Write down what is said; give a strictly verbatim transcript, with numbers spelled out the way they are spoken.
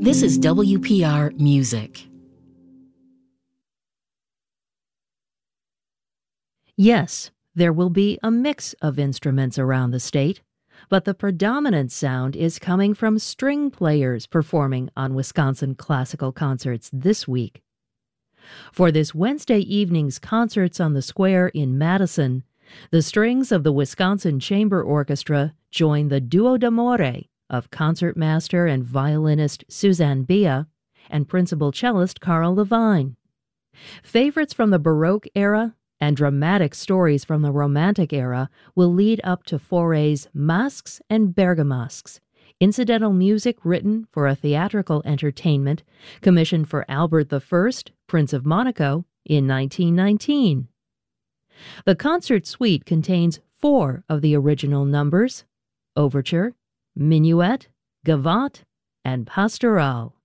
This is W P R Music. Yes, there will be a mix of instruments around the state, but the predominant sound is coming from string players performing on Wisconsin classical concerts this week. For this Wednesday evening's Concerts on the Square in Madison, the strings of the Wisconsin Chamber Orchestra join the Duo d'Amore of concertmaster and violinist Suzanne Bia and principal cellist Carl Levine. Favorites from the Baroque era and dramatic stories from the Romantic era will lead up to Fauré's Masques and Bergamasques, incidental music written for a theatrical entertainment commissioned for Albert the First, Prince of Monaco, in nineteen nineteen. The concert suite contains four of the original numbers: Overture, Minuet, Gavotte, and Pastoral.